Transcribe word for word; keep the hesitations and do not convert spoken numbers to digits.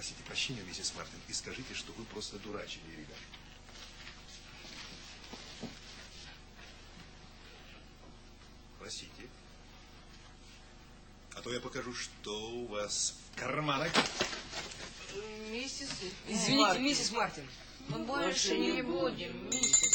попросите прощения, миссис Мартин, и скажите, что вы просто дурачили ребят. Просите. А то я покажу, что у вас в карманах. Миссис Извините, Мартин. миссис Мартин. Мы больше не будем, миссис